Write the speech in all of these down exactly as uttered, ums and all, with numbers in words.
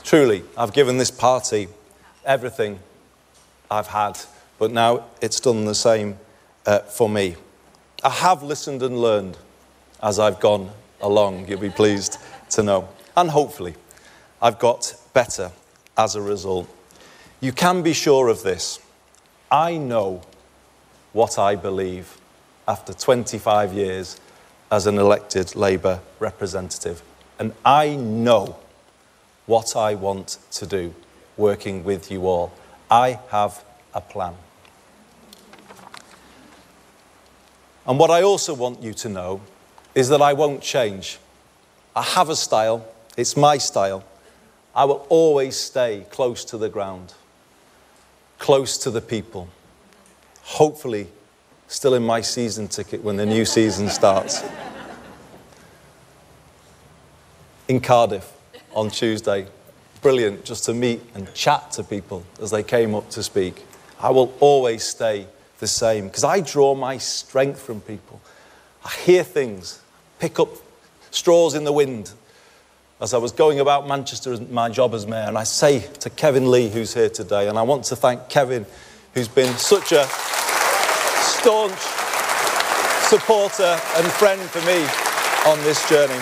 Truly, I've given this party everything I've had, but now it's done the same uh, for me. I have listened and learned as I've gone along, you'll be pleased to know. And hopefully, I've got better as a result. You can be sure of this. I know what I believe after twenty-five years as an elected Labour representative. And I know what I want to do working with you all. I have a plan. And what I also want you to know is that I won't change. I have a style. It's my style. I will always stay close to the ground, close to the people. Hopefully, still in my season ticket when the new season starts. In Cardiff on Tuesday. Brilliant just to meet and chat to people as they came up to speak. I will always stay the same because I draw my strength from people. I hear things, pick up straws in the wind as I was going about Manchester as my job as mayor, and I say to Kevin Lee, who's here today, and I want to thank Kevin, who's been such a staunch supporter and friend for me on this journey.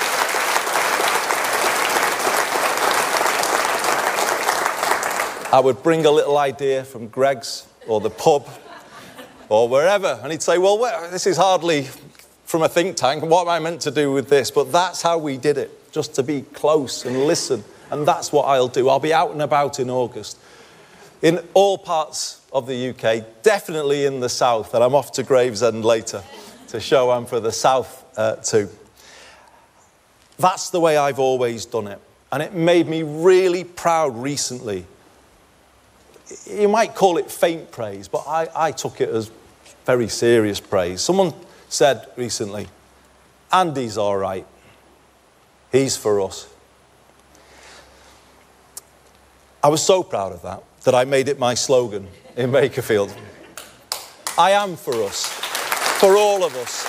I would bring a little idea from Greg's or the pub or wherever, and he'd say, well, this is hardly from a think tank, what am I meant to do with this? But that's how we did it, just to be close and listen, and that's what I'll do. I'll be out and about in August, in all parts of the U K, definitely in the south, and I'm off to Gravesend later to show I'm for the south uh, too. That's the way I've always done it, and it made me really proud recently. You might call it faint praise, but I, I took it as very serious praise. Someone said recently, Andy's all right. He's for us. I was so proud of that, that I made it my slogan in Bakerfield. I am for us, for all of us.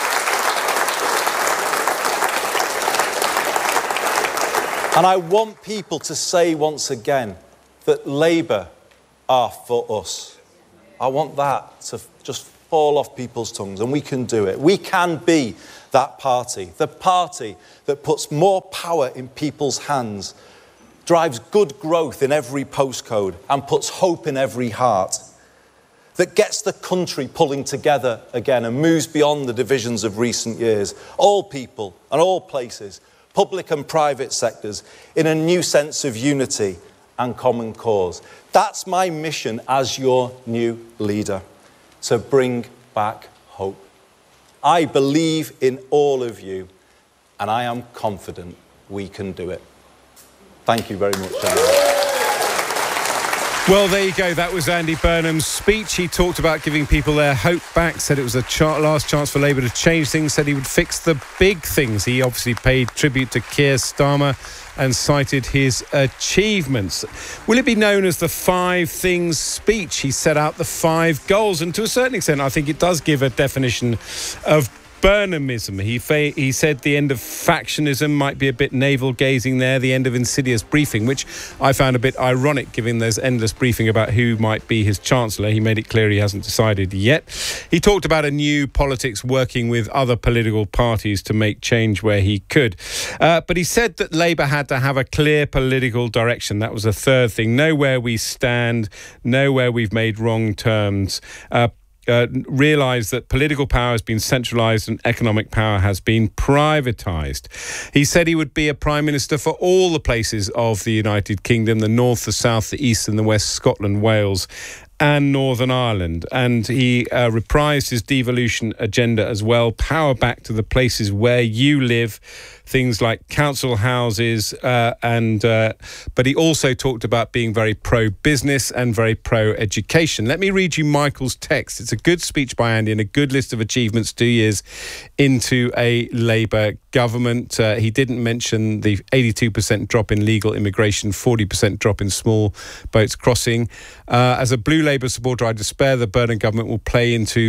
And I want people to say once again that Labour are for us. I want that to just fall off people's tongues, and we can do it. We can be that party, the party that puts more power in people's hands, drives good growth in every postcode, and puts hope in every heart, that gets the country pulling together again and moves beyond the divisions of recent years. All people and all places, public and private sectors, in a new sense of unity and common cause. That's my mission as your new leader, to bring back hope. I believe in all of you, and I am confident we can do it. Thank you very much, Andy. Well, there you go. That was Andy Burnham's speech. He talked about giving people their hope back, said it was a ch- last chance for Labour to change things, said he would fix the big things. He obviously paid tribute to Keir Starmer and cited his achievements. Will it be known as the Five Things speech? He set out the five goals, and to a certain extent, I think it does give a definition of Burnhamism. He fa- he said the end of factionism might be a bit navel-gazing there, the end of insidious briefing, which I found a bit ironic given there's endless briefing about who might be his Chancellor. He made it clear he hasn't decided yet. He talked about a new politics working with other political parties to make change where he could. Uh, but he said that Labour had to have a clear political direction. That was a third thing. Know where we stand, know where we've made wrong turns, uh, Uh, realise that political power has been centralised and economic power has been privatised. He said he would be a Prime Minister for all the places of the United Kingdom, the North, the South, the East and the West, Scotland, Wales and Northern Ireland. And he uh, reprised his devolution agenda as well, power back to the places where you live, things like council houses, uh, and uh, but he also talked about being very pro-business and very pro-education. Let me read you Michael's text. It's a good speech by Andy and a good list of achievements two years into a Labour government. Uh, he didn't mention the eighty-two percent drop in legal immigration, forty percent drop in small boats crossing. Uh, as a Blue Labour supporter, I despair the Burnham government will play into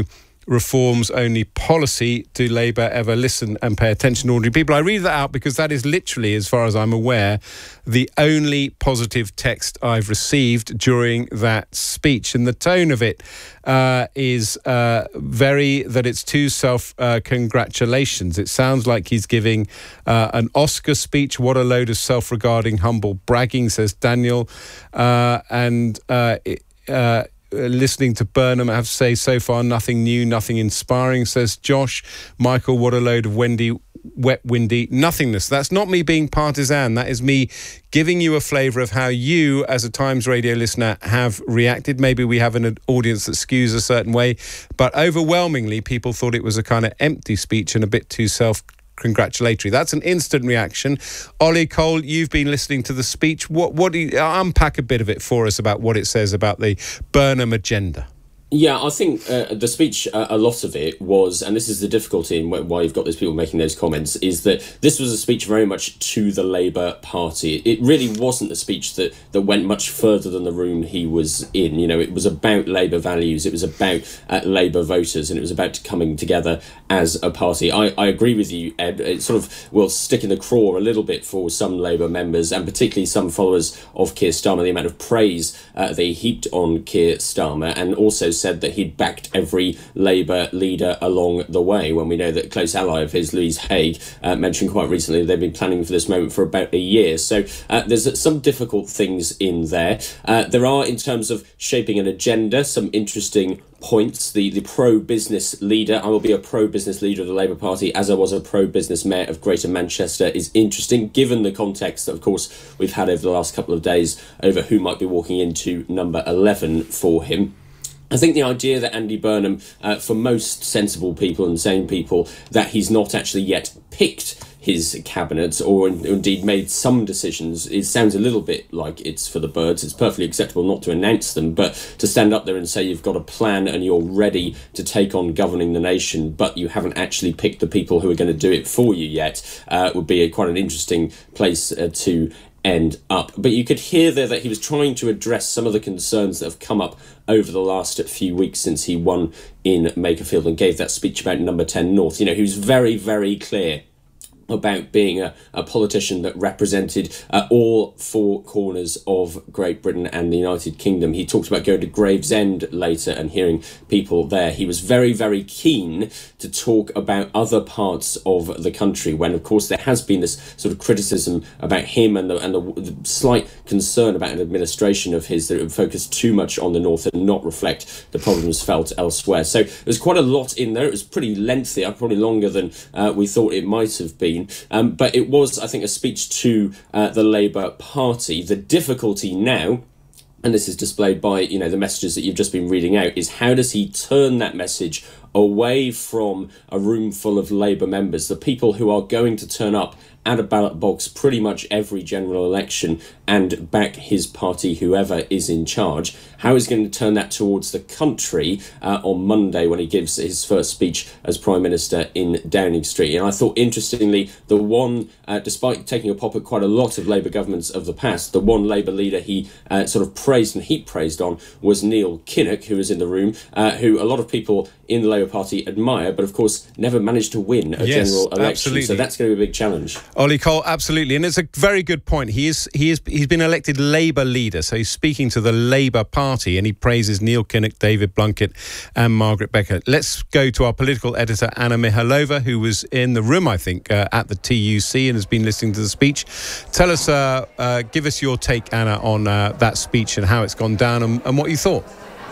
reforms-only policy. Do Labour ever listen and pay attention to ordinary people? I read that out because that is literally, as far as I'm aware, the only positive text I've received during that speech. And the tone of it uh, is uh, very, that it's too self-congratulations. Uh, it sounds like he's giving uh, an Oscar speech. What a load of self-regarding, humble bragging, says Daniel. Uh, and uh, it, uh, listening to Burnham, I have to say, so far, nothing new, nothing inspiring, says Josh. Michael, what a load of Wendy, wet, windy nothingness. That's not me being partisan. That is me giving you a flavour of how you, as a Times Radio listener, have reacted. Maybe we have an audience that skews a certain way, but overwhelmingly, people thought it was a kind of empty speech and a bit too self congratulatory. That's an instant reaction. Ollie Cole, you've been listening to the speech. What, what do you unpack a bit of it for us about what it says about the Burnham agenda? Yeah, I think uh, the speech, uh, a lot of it was, and this is the difficulty in why you've got those people making those comments, is that this was a speech very much to the Labour Party. It really wasn't a speech that, that went much further than the room he was in. You know, it was about Labour values, it was about uh, Labour voters, and it was about coming together as a party. I, I agree with you, Ed. It sort of will stick in the craw a little bit for some Labour members, and particularly some followers of Keir Starmer, the amount of praise uh, they heaped on Keir Starmer, and also said that he'd backed every Labour leader along the way, when we know that a close ally of his, Louise Haigh, uh, mentioned quite recently they've been planning for this moment for about a year. So uh, there's some difficult things in there. Uh, there are, in terms of shaping an agenda, some interesting points. The, the pro-business leader, I will be a pro-business leader of the Labour Party as I was a pro-business mayor of Greater Manchester, is interesting, given the context that, of course, we've had over the last couple of days over who might be walking into number eleven for him. I think the idea that Andy Burnham, uh, for most sensible people and sane people, that he's not actually yet picked his cabinet or in, indeed made some decisions, it sounds a little bit like it's for the birds. It's perfectly acceptable not to announce them, but to stand up there and say you've got a plan and you're ready to take on governing the nation, but you haven't actually picked the people who are going to do it for you yet, uh, would be a, quite an interesting place uh, to end up. But you could hear there that he was trying to address some of the concerns that have come up over the last few weeks since he won in Makerfield and gave that speech about number ten North. You know, he was very, very clear about being a, a politician that represented uh, all four corners of Great Britain and the United Kingdom. He talked about going to Gravesend later and hearing people there. He was very, very keen to talk about other parts of the country, when, of course, there has been this sort of criticism about him and the, and the, the slight concern about an administration of his that would focus too much on the north and not reflect the problems felt elsewhere. So there's quite a lot in there. It was pretty lengthy, probably longer than uh, we thought it might have been. Um, but it was, I think, a speech to uh, the Labour Party. The difficulty now, and this is displayed by, you know, the messages that you've just been reading out, is how does he turn that message away from a room full of Labour members, the people who are going to turn up at a ballot box pretty much every general election and back his party, whoever is in charge. How is he going to turn that towards the country uh, on Monday when he gives his first speech as Prime Minister in Downing Street? And I thought, interestingly, the one, uh, despite taking a pop at quite a lot of Labour governments of the past, the one Labour leader he uh, sort of praised and heap praised on was Neil Kinnock, who was in the room, uh, who a lot of people in the Labour Party admire, but of course never managed to win a yes, general election. Absolutely. So that's going to be a big challenge. Ollie Cole, absolutely, and it's a very good point. He is he is he's been elected Labour leader, so he's speaking to the Labour Party, and he praises Neil Kinnock, David Blunkett, and Margaret Becker. Let's go to our political editor Anna Mihalova, who was in the room, I think, uh, at the T U C and has been listening to the speech. Tell us, uh, uh, give us your take, Anna, on uh, that speech and how it's gone down and, and what you thought.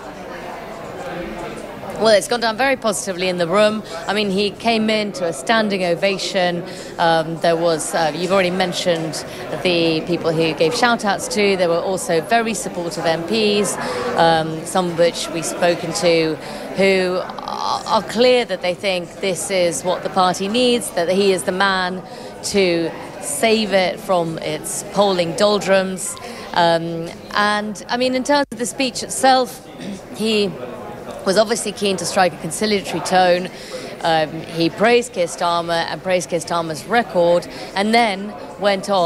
Well, it's gone down very positively in the room. I mean, he came in to a standing ovation. Um, there was, uh, you've already mentioned the people he gave shout-outs to. There were also very supportive M Ps, um, some of which we've spoken to, who are, are clear that they think this is what the party needs, that he is the man to save it from its polling doldrums. Um, and, I mean, in terms of the speech itself, he was obviously keen to strike a conciliatory tone. Um, he praised Keir Starmer and praised Keir Starmer's record, and then went on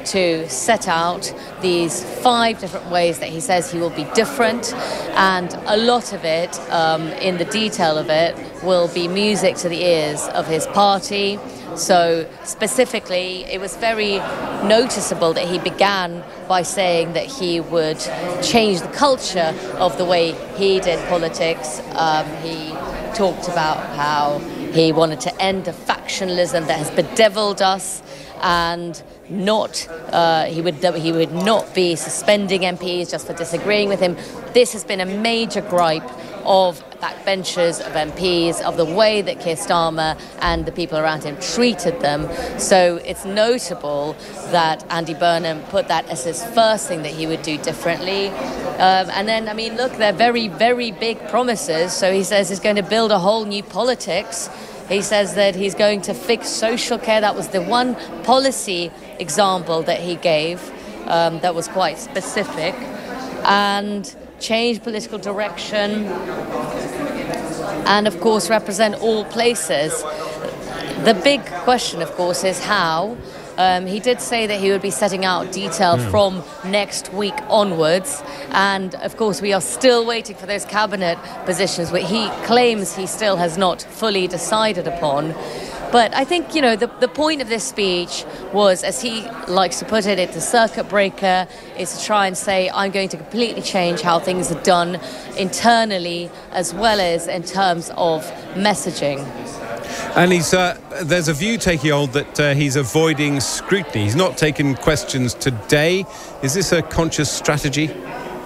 to set out these five different ways that he says he will be different, and a lot of it, um, in the detail of it, will be music to the ears of his party. So specifically, it was very noticeable that he began by saying that he would change the culture of the way he did politics. Um, he talked about how he wanted to end the factionalism that has bedeviled us, and not uh, he would he would not be suspending M Ps just for disagreeing with him. This has been a major gripe of backbenchers, of M Ps, of the way that Keir Starmer and the people around him treated them. So it's notable that Andy Burnham put that as his first thing that he would do differently. Um, and then, I mean, look, they're very, very big promises. So he says he's going to build a whole new politics. He says that he's going to fix social care. That was the one policy example that he gave um, that was quite specific. And change political direction, and of course represent all places. The big question, of course, is how. Um, he did say that he would be setting out detail mm. from next week onwards, and of course we are still waiting for those cabinet positions which he claims he still has not fully decided upon. But I think, you know, the, the point of this speech was, as he likes to put it, it's a circuit breaker. It's to try and say, I'm going to completely change how things are done internally as well as in terms of messaging. And he's, uh, there's a view taking hold that uh, he's avoiding scrutiny. He's not taken questions today. Is this a conscious strategy?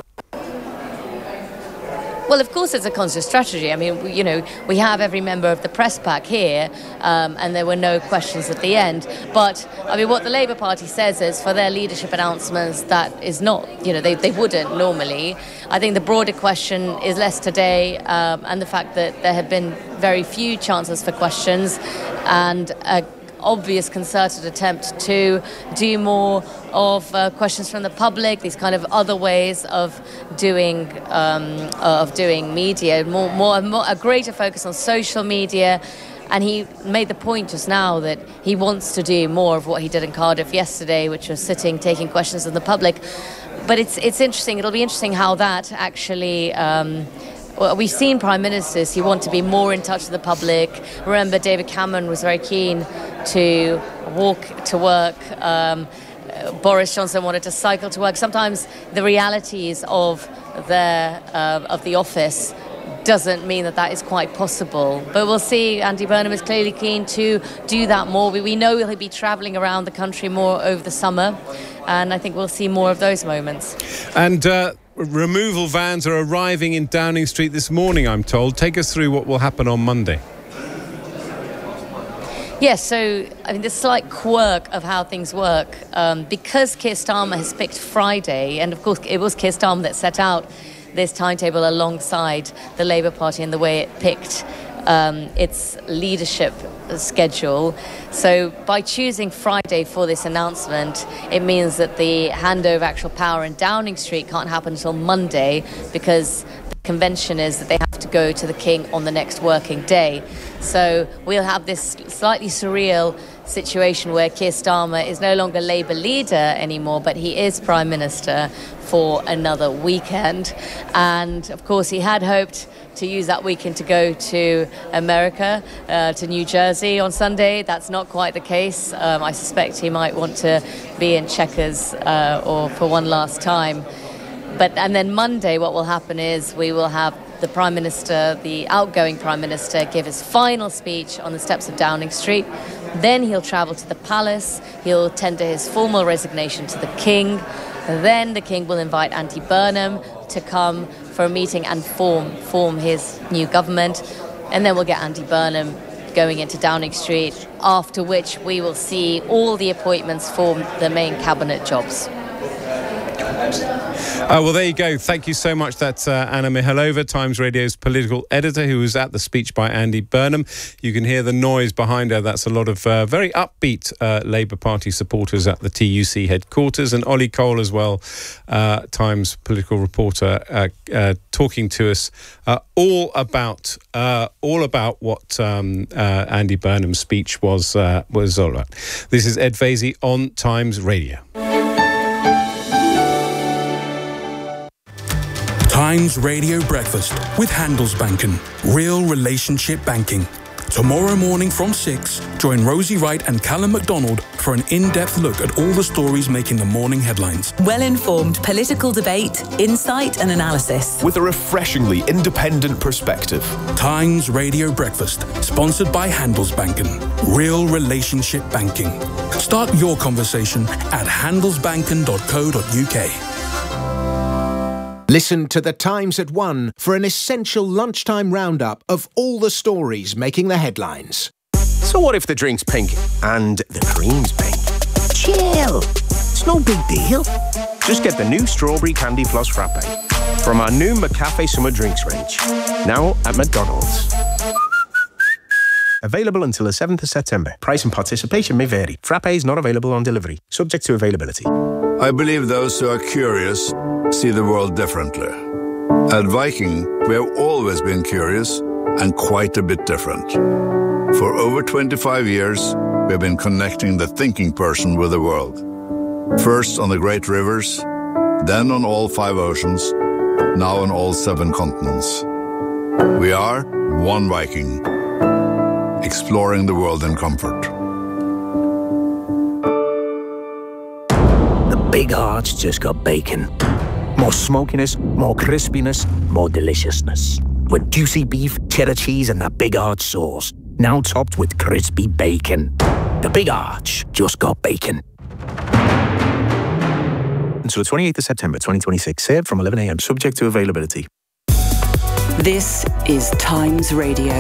Well, of course it's a conscious strategy. I mean, we, you know, we have every member of the press pack here, um, and there were no questions at the end. But, I mean, what the Labour Party says is for their leadership announcements, that is not, you know, they, they wouldn't normally. I think the broader question is less today, um, and the fact that there have been very few chances for questions, and a obvious concerted attempt to do more of uh, questions from the public, these kind of other ways of doing um, of doing media, more, more, more a greater focus on social media. And he made the point just now that he wants to do more of what he did in Cardiff yesterday, which was sitting, taking questions from the public. But it's it's interesting. It'll be interesting how that actually. Um, Well, we've seen prime ministers who want to be more in touch with the public. Remember, David Cameron was very keen to walk to work. Um, Boris Johnson wanted to cycle to work. Sometimes the realities of the uh, of the office doesn't mean that that is quite possible. But we'll see. Andy Burnham is clearly keen to do that more. We, we know he'll be travelling around the country more over the summer, and I think we'll see more of those moments. And uh, removal vans are arriving in Downing Street this morning, I'm told. Take us through what will happen on Monday. Yes, so I mean the slight quirk of how things work, um, because Keir Starmer has picked Friday, and of course it was Keir Starmer that set out this timetable alongside the Labour Party and the way it picked um, its leadership schedule. So by choosing Friday for this announcement, it means that the handover of actual power in Downing Street can't happen until Monday, because the convention is that they have to go to the King on the next working day. So we'll have this slightly surreal situation where Keir Starmer is no longer Labour leader anymore, but he is Prime Minister for another weekend. And of course he had hoped to use that weekend to go to America, uh, to New Jersey on Sunday. That's not quite the case. Um, I suspect he might want to be in Chequers uh, or for one last time. But and then Monday what will happen is we will have the Prime Minister, the outgoing Prime Minister, give his final speech on the steps of Downing Street. Then he'll travel to the palace. He'll tender his formal resignation to the King. Then the King will invite Andy Burnham to come for a meeting and form form his new government. And then we'll get Andy Burnham going into Downing Street, after which we will see all the appointments for the main cabinet jobs. Uh, well, there you go. Thank you so much. That's uh, Anna Mihalova, Times Radio's political editor, who was at the speech by Andy Burnham. You can hear the noise behind her. That's a lot of uh, very upbeat uh, Labour Party supporters at the T U C headquarters. And Ollie Cole as well, uh, Times political reporter, uh, uh, talking to us uh, all about uh, all about what um, uh, Andy Burnham's speech was uh, was all about. This is Ed Vaizey on Times Radio. Times Radio Breakfast with Handelsbanken. Real relationship banking. Tomorrow morning from six, join Rosie Wright and Callum MacDonald for an in-depth look at all the stories making the morning headlines. Well-informed political debate, insight and analysis. With a refreshingly independent perspective. Times Radio Breakfast, sponsored by Handelsbanken. Real relationship banking. Start your conversation at handelsbanken dot co dot uk. Listen to The Times at one for an essential lunchtime roundup of all the stories making the headlines. So what if the drink's pink and the cream's pink? Chill. It's no big deal. Just get the new Strawberry Candy Floss Frappe from our new McCafe Summer Drinks range. Now at McDonald's. Available until the seventh of September. Price and participation may vary. Frappe is not available on delivery. Subject to availability. I believe those who are curious see the world differently. At Viking, we have always been curious and quite a bit different. For over twenty-five years, we have been connecting the thinking person with the world. First on the great rivers, then on all five oceans, now on all seven continents. We are one Viking, exploring the world in comfort. Big Arch just got bacon. More smokiness, more crispiness, more deliciousness. With juicy beef, cheddar cheese and the Big Arch sauce. Now topped with crispy bacon. The Big Arch just got bacon. Until the twenty-eighth of September twenty twenty-six. Served from eleven a m. Subject to availability. This is Times Radio.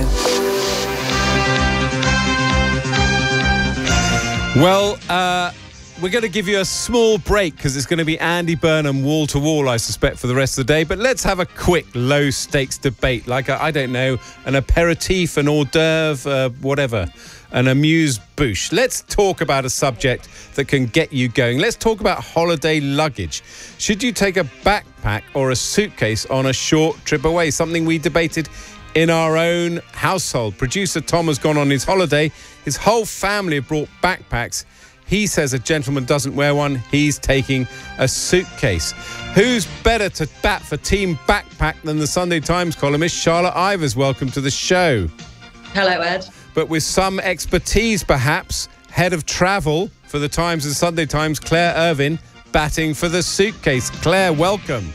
Well, uh... we're going to give you a small break because it's going to be Andy Burnham wall to wall, I suspect, for the rest of the day. But let's have a quick low stakes debate, like a, I don't know, an aperitif, an hors d'oeuvre, uh, whatever, an amuse-bouche. Let's talk about a subject that can get you going. Let's talk about holiday luggage. Should you take a backpack or a suitcase on a short trip away? Something we debated in our own household. Producer Tom has gone on his holiday. His whole family have brought backpacks. He says a gentleman doesn't wear one. He's taking a suitcase. Who's better to bat for Team Backpack than the Sunday Times columnist Charlotte Ivers? Welcome to the show. Hello, Ed. But with some expertise, perhaps, head of travel for the Times and Sunday Times, Claire Irvin, batting for the suitcase. Claire, welcome.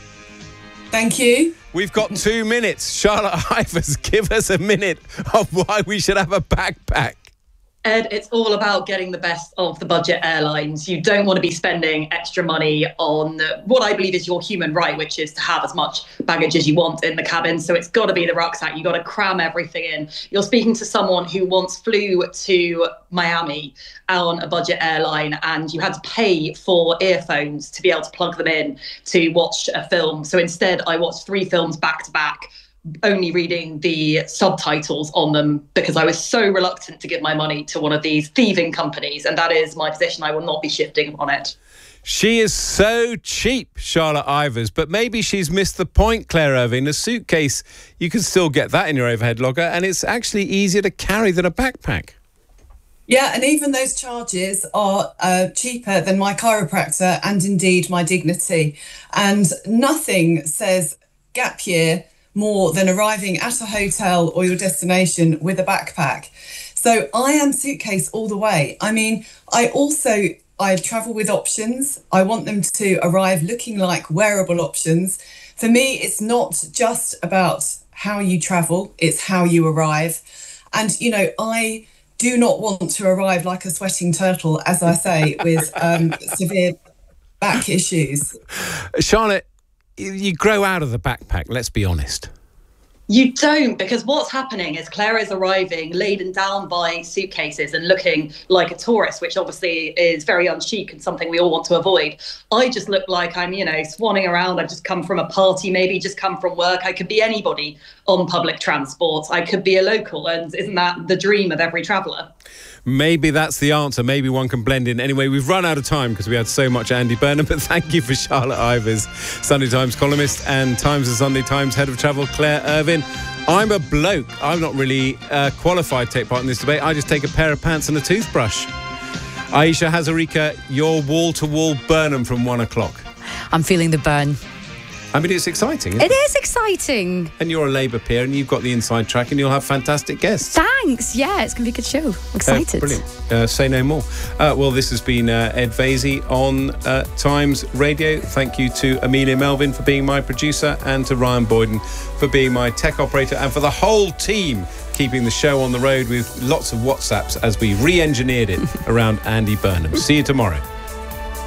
Thank you. We've got two minutes. Charlotte Ivers, give us a minute of why we should have a backpack. Ed, it's all about getting the best of the budget airlines. You don't want to be spending extra money on what I believe is your human right, which is to have as much baggage as you want in the cabin. So it's got to be the rucksack. You've got to cram everything in. You're speaking to someone who once flew to Miami on a budget airline and you had to pay for earphones to be able to plug them in to watch a film. So instead, I watched three films back to back, only reading the subtitles on them because I was so reluctant to give my money to one of these thieving companies. And that is my position. I will not be shifting on it. She is so cheap, Charlotte Ivers, but maybe she's missed the point, Claire Irving. A suitcase, you can still get that in your overhead locker, and it's actually easier to carry than a backpack. Yeah, and even those charges are uh, cheaper than my chiropractor and indeed my dignity. And nothing says gap year more than arriving at a hotel or your destination with a backpack. So I am suitcase all the way. I mean, I also, I travel with options. I want them to arrive looking like wearable options. For me, it's not just about how you travel, it's how you arrive. And, you know, I do not want to arrive like a sweating turtle, as I say, with um, severe back issues. Charlotte, you grow out of the backpack, let's be honest. You don't, because what's happening is Claire is arriving laden down by suitcases and looking like a tourist, which obviously is very unchic and something we all want to avoid. I just look like I'm, you know, swanning around. I've just come from a party, maybe just come from work. I could be anybody on public transport. I could be a local. And isn't that the dream of every traveller? Maybe that's the answer. Maybe one can blend in. Anyway, we've run out of time because we had so much Andy Burnham, but thank you for Charlotte Ivers, Sunday Times columnist and Times and Sunday Times head of travel, Claire Irvin. I'm a bloke. I'm not really uh, qualified to take part in this debate. I just take a pair of pants and a toothbrush. Aisha Hazarika, your wall-to-wall Burnham from one o'clock. I'm feeling the burn. I mean, it's exciting, isn't It is exciting. And you're a Labour peer and you've got the inside track and you'll have fantastic guests. Thanks. Yeah, it's going to be a good show. I'm excited. Uh, brilliant. Uh, say no more. Uh, well, this has been uh, Ed Vasey on uh, Times Radio. Thank you to Amelia Melvin for being my producer and to Ryan Boyden for being my tech operator and for the whole team keeping the show on the road with lots of WhatsApps as we re-engineered it around Andy Burnham. See you tomorrow.